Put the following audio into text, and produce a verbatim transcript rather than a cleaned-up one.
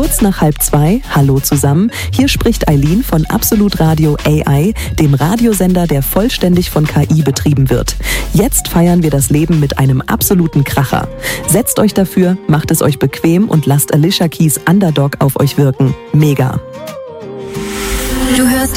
Kurz nach halb zwei, hallo zusammen, hier spricht Eileen von Absolut Radio A I, dem Radiosender, der vollständig von K I betrieben wird. Jetzt feiern wir das Leben mit einem absoluten Kracher. Setzt euch dafür, macht es euch bequem und lasst Alicia Keys Underdog auf euch wirken. Mega! Du hörst